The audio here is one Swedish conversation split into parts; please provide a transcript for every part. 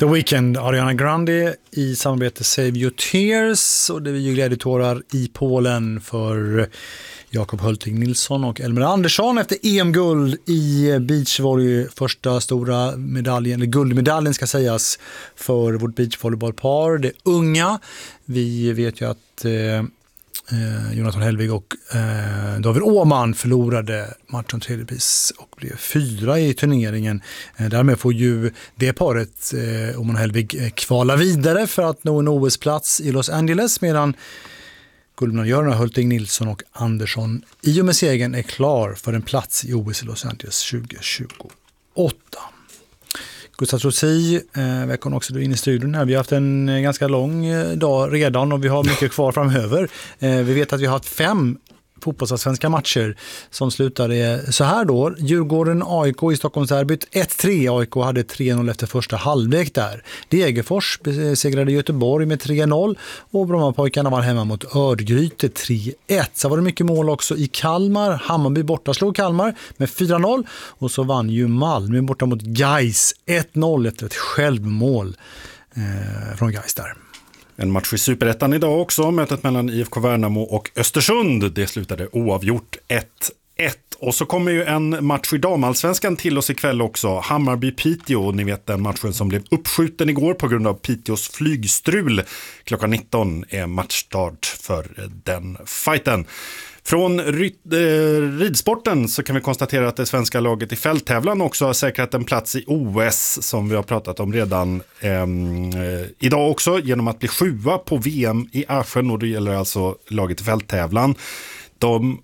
The Weeknd, Ariana Grande i samarbete Save Your Tears, och det är ju glädjetårar i Polen för Jakob Hulting Nilsson och Elmer Andersson efter EM-guld i beachvolley, första stora medaljen, eller guldmedaljen ska sägas, för vårt beachvolleybollpar, det unga. Vi vet ju att Jonathan Hellvig och David Åhman förlorade matchen tredje pris och blev 4 i turneringen. Därmed får ju det paret, Åhman och Hellvig, kvala vidare för att nå en OS-plats i Los Angeles, medan guldmedaljörerna Hulting Nilsson och Andersson i och med segern är klar för en plats i OS i Los Angeles 2028. Gustav Trossi, välkommen också in i studion här. Vi har haft en ganska lång dag redan och vi har mycket kvar framöver. Vi vet att vi har haft 5 fotbollsallsvenska matcher som slutade så här då. Djurgården-AIK i Stockholmsderbyt 1-3. AIK hade 3-0 efter första halvlek där. Degerfors besegrade Göteborg med 3-0 och Brommapojkarna var hemma mot Örgryte 3-1. Så var det mycket mål också i Kalmar. Hammarby borta slog Kalmar med 4-0 och så vann ju Malmö borta mot Gais 1-0 efter ett självmål från Gais där. En match i Superettan idag också, mötet mellan IFK Värnamo och Östersund. Det slutade oavgjort 1-1. Och så kommer ju en match i damallsvenskan till oss ikväll också. Hammarby-Piteå, ni vet den matchen som blev uppskjuten igår på grund av Piteås flygstrul. Klockan 19 är matchstart för den fighten. Från ridsporten så kan vi konstatera att det svenska laget i fälttävlan också har säkrat en plats i OS som vi har pratat om redan idag också, genom att bli 7:a på VM i Aschen, och det gäller alltså laget i fälttävlan. De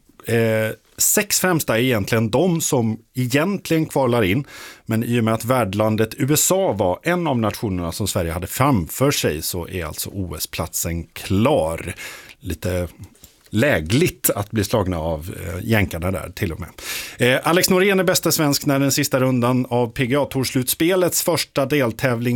6 främsta är egentligen de som egentligen kvalar in, men i och med att värdlandet USA var en av nationerna som Sverige hade framför sig så är alltså OS-platsen klar. Lite lägligt att bli slagna av jänkarna där till och med. Alex Norén är bästa svensk när den sista rundan av PGA-tourslutspelets första deltävling